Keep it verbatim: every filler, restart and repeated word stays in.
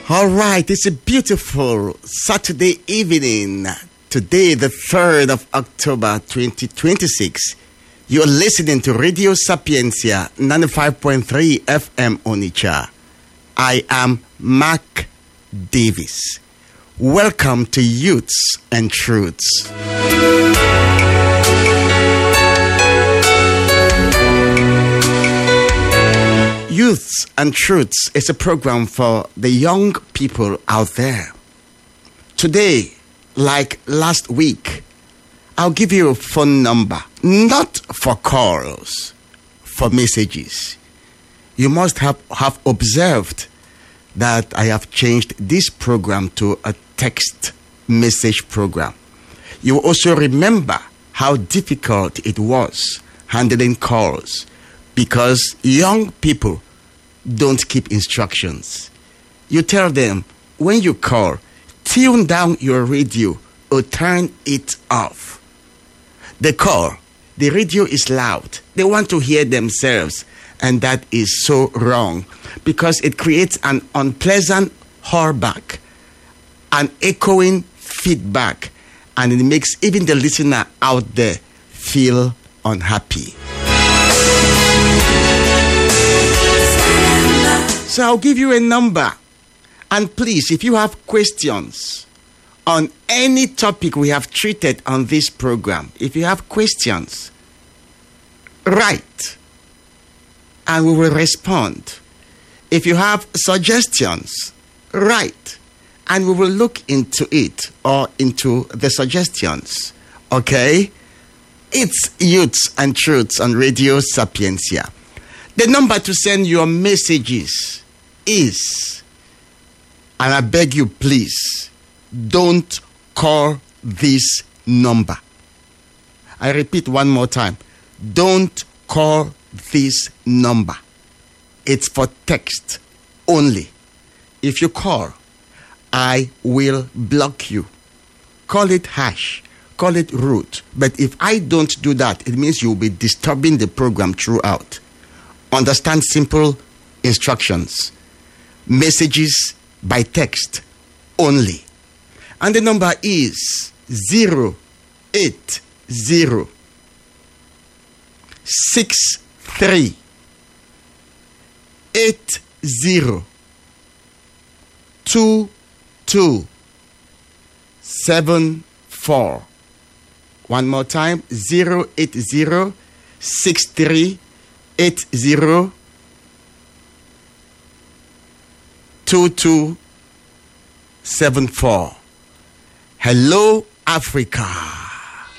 All right, it's a beautiful Saturday evening. Today, the third of October, twenty twenty-six. You're listening to Radio Sapiencia, ninety-five point three F M Onitsha. I am Mark Davis. Welcome to Youths and Truths. Youths and Truths is a program for the young people out there. Today, like last week, I'll give you a phone number, not for calls, for messages. You must have, have observed that I have changed this program to a text message program. You will also remember how difficult it was handling calls because young people don't keep instructions. You tell them, when you call, tune down your radio or turn it off. They call, the radio is loud. They want to hear themselves, and that is so wrong because it creates an unpleasant hallback, an echoing feedback, and it makes even the listener out there feel unhappy. So I'll give you a number. And please, if you have questions on any topic we have treated on this program, if you have questions, write and we will respond. If you have suggestions, write and we will look into it or into the suggestions. Okay? It's Youths and Truths on Radio Sapiencia. The number to send your messages is, and I beg you please, don't call this number. I repeat one more time. Don't call this number. It's for text only. If you call, I will block you. Call it hash. Call it root. But if I don't do that, it means you will be disturbing the program throughout. Understand simple instructions. Messages by text only. And the number is zero eight zero six three eight zero two two seven four. One more time, zero eight zero six three eight zero two two seven four. Hello, Africa.